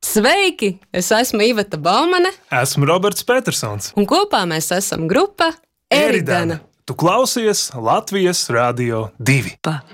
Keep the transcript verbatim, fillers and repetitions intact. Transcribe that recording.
Sveiki! Es esmu Iveta Baumane. Esmu Roberts Petersons. Un kopā mēs esam grupa Eridana. Tu klausies Latvijas Radio divi. Pa.